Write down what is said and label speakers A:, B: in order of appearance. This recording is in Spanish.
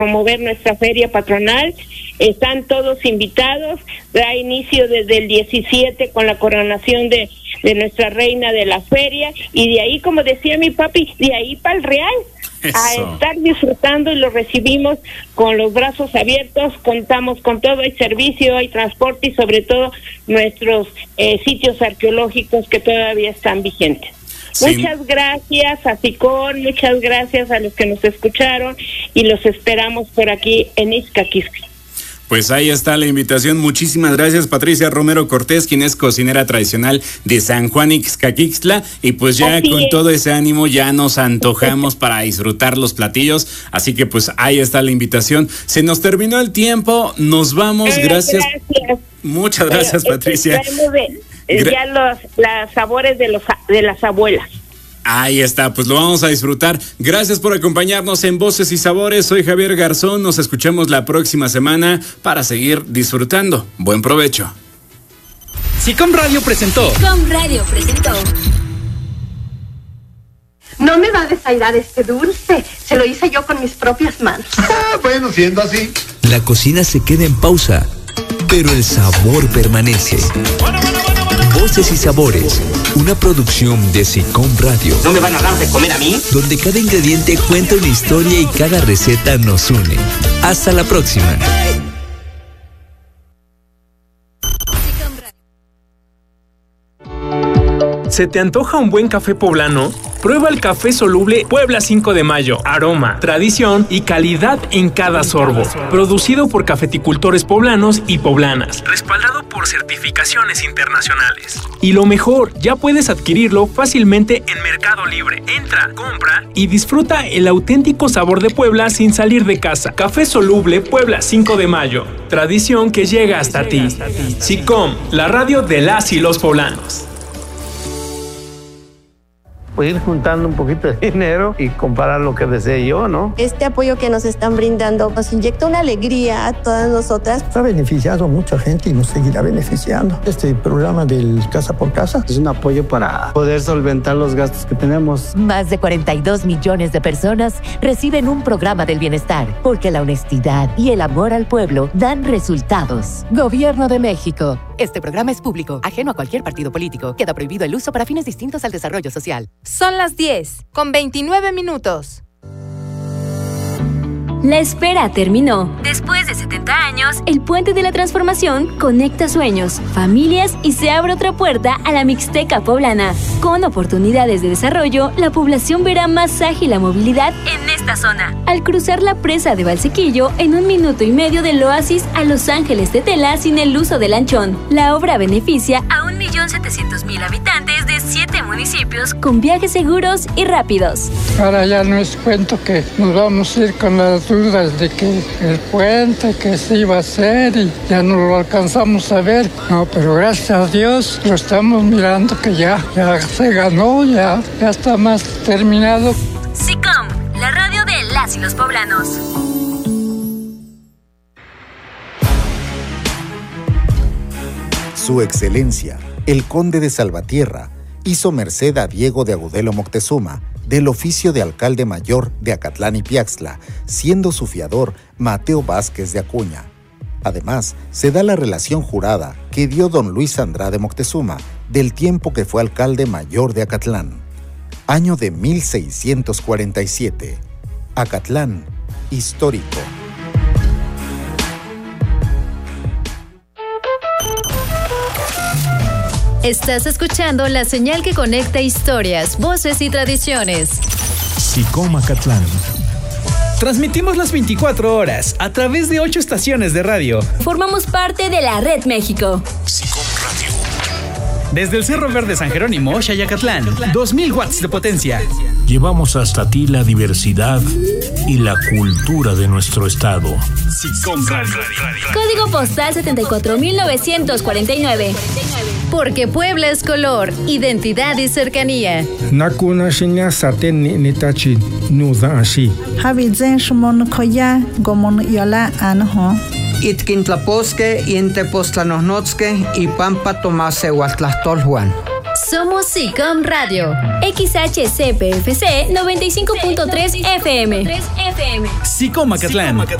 A: promover nuestra feria patronal. Están todos invitados. Da inicio desde el 17 con la coronación de nuestra reina de la feria, y de ahí, como decía mi papi, de ahí para el Real. Eso. A estar disfrutando, y lo recibimos con los brazos abiertos. Contamos con todo, hay servicio, hay transporte, y sobre todo nuestros sitios arqueológicos que todavía están vigentes. Sí. Muchas gracias a SICOM, muchas gracias a los que nos escucharon, y los esperamos por aquí en Ixcaquixtla.
B: Pues ahí está la invitación. Muchísimas gracias, Patricia Romero Cortés, quien es cocinera tradicional de San Juan Ixcaquixtla. Y pues ya así con todo ese ánimo ya nos antojamos para disfrutar los platillos. Así que pues ahí está la invitación. Se nos terminó el tiempo, nos vamos. Gracias. Muchas gracias, Patricia.
A: Ya los sabores de las abuelas.
B: Ahí está, pues lo vamos a disfrutar. Gracias por acompañarnos en Voces y Sabores. Soy Javier Garzón. Nos escuchamos la próxima semana para seguir disfrutando. Buen provecho.
C: SICOM Radio presentó.
D: No me va a desairar este dulce. Se lo hice yo con mis propias manos.
E: Bueno, siendo así.
F: La cocina se queda en pausa, pero el sabor permanece. Voces y Sabores, una producción de SICOM Radio.
G: ¿No me van a dar de comer a mí?
F: Donde cada ingrediente cuenta una historia y cada receta nos une. Hasta la próxima.
C: ¿Se te antoja un buen café poblano? Prueba el café soluble Puebla 5 de Mayo. Aroma, tradición y calidad en cada sorbo. Producido por cafeticultores poblanos y poblanas. Respaldado por certificaciones internacionales. Y lo mejor, ya puedes adquirirlo fácilmente en Mercado Libre. Entra, compra y disfruta el auténtico sabor de Puebla sin salir de casa. Café soluble Puebla 5 de Mayo. Tradición que llega hasta ti. SICOM, la radio de las y los poblanos.
H: Ir juntando un poquito de dinero y comprar lo que desee yo, ¿no?
I: Este apoyo que nos están brindando nos inyecta una alegría a todas nosotras.
J: Ha beneficiado a mucha gente y nos seguirá beneficiando. Este programa del Casa por Casa
H: es un apoyo para poder solventar los gastos que tenemos.
K: Más de 42 millones de personas reciben un programa del bienestar, porque la honestidad y el amor al pueblo dan resultados. Gobierno de México. Este programa es público, ajeno a cualquier partido político. Queda prohibido el uso para fines distintos al desarrollo social.
L: Son las 10:29.
M: La espera terminó.
L: Después de 70 años,
M: el Puente de la Transformación conecta sueños, familias y se abre otra puerta a la Mixteca poblana. Con oportunidades de desarrollo, la población verá más ágil la movilidad
L: en esta zona.
M: Al cruzar la presa de Valsequillo en 1 minuto y medio del oasis a Los Ángeles de Tela sin el uso del lanchón. La obra beneficia
L: a 1.700.000 habitantes de 7 municipios
M: con viajes seguros y rápidos.
N: Ahora ya no es cuento que nos vamos a ir con las dudas de que el puente que se iba a hacer y ya no lo alcanzamos a ver. No, pero gracias a Dios lo estamos mirando que ya se ganó, ya está más terminado.
L: SICOM, la radio de las y los poblanos.
O: Su Excelencia, el Conde de Salvatierra, hizo merced a Diego de Agudelo Moctezuma del oficio de alcalde mayor de Acatlán y Piaxtla, siendo su fiador Mateo Vázquez de Acuña. Además, se da la relación jurada que dio don Luis Andrade Moctezuma del tiempo que fue alcalde mayor de Acatlán. Año de 1647. Acatlán, histórico.
P: Estás escuchando la señal que conecta historias, voces y tradiciones.
F: SICOM Acatlán.
C: Transmitimos las 24 horas a través de 8 estaciones de radio.
M: Formamos parte de la Red México.
F: SICOM Radio.
C: Desde el Cerro Verde San Jerónimo, Xayacatlán, 2000 watts de potencia.
Q: Llevamos hasta ti la diversidad y la cultura de nuestro estado.
C: SICOM Radio.
M: Código postal 74949.
P: Porque Puebla es color, identidad y cercanía.
R: Nakuna shinya saten nitachi nuda ashi.
S: Habizen shumon koya gomon yola anho.
T: Itkintlaposque, Intepostlanosnotzque y Pampa Tomase Huatlastolhuan.
P: Somos SICOM Radio.
M: XHCPFC 95.3 FM.
G: SICOM Mazatlán.